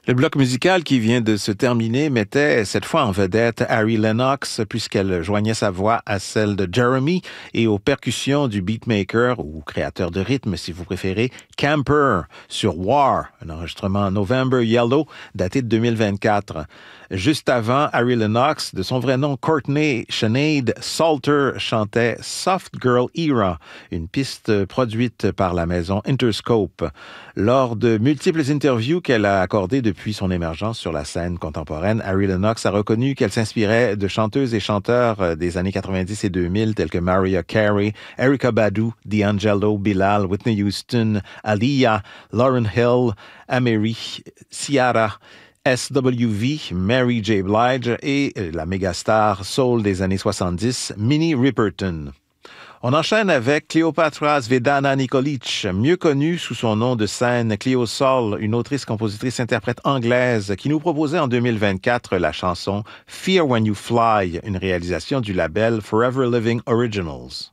Le bloc musical qui vient de se terminer mettait cette fois en vedette Harry Lennox puisqu'elle joignait sa voix à celle de Jeremy et aux percussions du beatmaker ou créateur de rythme si vous préférez, Camper sur War, un enregistrement November Yellow daté de 2024. Juste avant, Harry Lennox, de son vrai nom Courtney Sinead Salter, chantait Soft Girl Era, une piste produite par la maison Interscope. Lors de multiples interviews qu'elle a accordées depuis son émergence sur la scène contemporaine, Harry Lennox a reconnu qu'elle s'inspirait de chanteuses et chanteurs des années 90 et 2000 tels que Mariah Carey, Erykah Badu, D'Angelo, Bilal, Whitney Houston, Aaliyah, Lauryn Hill, Amerie, Ciara, SWV, Mary J. Blige et la mégastar soul des années 70, Minnie Riperton. On enchaîne avec Cleopatra Zvedana Nikolic, mieux connue sous son nom de scène Cleo Sol, une autrice, compositrice, interprète anglaise qui nous proposait en 2024 la chanson Fear When You Fly, une réalisation du label Forever Living Originals.